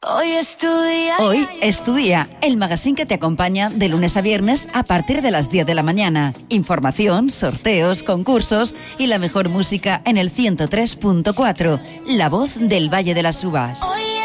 Hoy es tu día. Hoy es tu día, el magazine que te acompaña de lunes a viernes a partir de las 10 de la mañana. Información, sorteos, concursos y la mejor música en el 103.4. La voz del Valle de las Uvas.